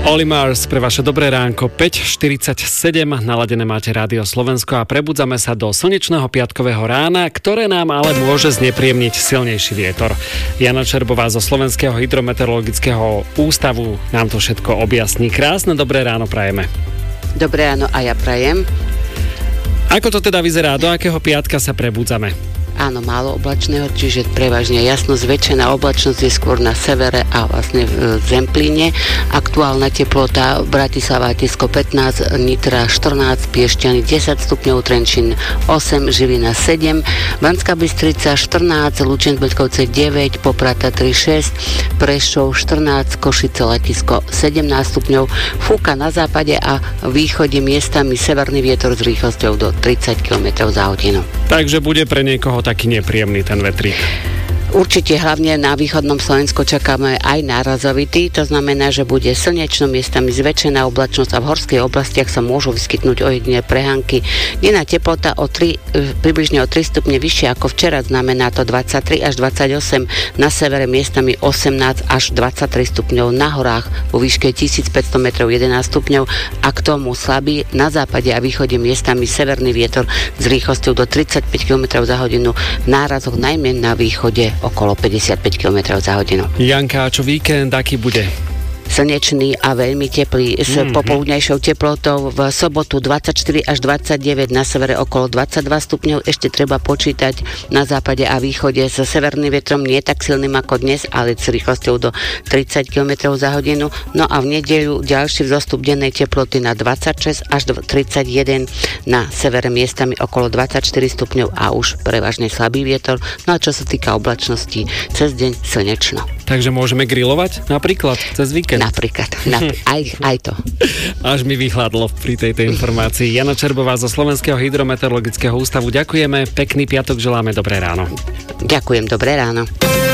Oli Mars pre vaše dobré ránko, 5:47, naladené máte Rádio Slovensko a prebudzame sa do slnečného piatkového rána, ktoré nám ale môže znepríjemniť silnejší vietor. Jana Čerbová zo Slovenského hydrometeorologického ústavu nám to všetko objasní. Krásne dobré ráno prajeme. Dobré ráno a ja prajem. Ako to teda vyzerá? Do akého piatka sa prebudzame? Áno, málo oblačného, čiže prevažne jasno zväčšená oblačnosť je skôr na severe a vlastne v Zemplíne. Aktuálna teplota Bratislava Tisko 15, Nitra 14, Piešťany 10 stupňov, Trenčín 8, Žilina 7, Banská Bystrica 14, Lučenec Beľkovce 9, Poprad 3, 6, Prešov 14, Košice Letisko 17 stupňov, fúka na západe a východe miestami severný vietor s rýchlosťou do 30 km za hodinu. Takže bude pre niekoho taký nepríjemný ten vetrík. Určite hlavne na východnom Slovensku čakáme aj nárazovitý, to znamená, že bude slnečno, miestami zväčšená oblačnosť a v horských oblastiach sa môžu vyskytnúť ojedinelé prehánky. Denná teplota približne o 3 stupne vyššia ako včera, znamená to 23 až 28, na severe miestami 18 až 23 stupňov, na horách vo výške 1500 metrov 11 stupňov a k tomu slabý na západe a východe miestami severný vietor s rýchlosťou do 35 km za hodinu, v nárazoch najmä na východe okolo 55 km za hodinu. Janka, a čo víkend, aký bude? Slnečný a veľmi teplý s popoludňajšou teplotou, v sobotu 24 až 29, na severe okolo 22 stupňov, ešte treba počítať na západe a východe s severným vetrom, nie tak silným ako dnes, ale s rýchlosťou do 30 km za hodinu. No a v nedeľu ďalší vzostup dennej teploty na 26 až 31, na severe miestami okolo 24 stupňov a už prevažne slabý vietor. No a čo sa týka oblačnosti, cez deň slnečno. Takže môžeme grilovať napríklad cez víkend? Napríklad. Aj to. Až mi vychladlo pri tejto informácii. Jana Čerbová zo Slovenského hydrometeorologického ústavu. Ďakujeme, pekný piatok, želáme dobré ráno. Ďakujem, dobré ráno.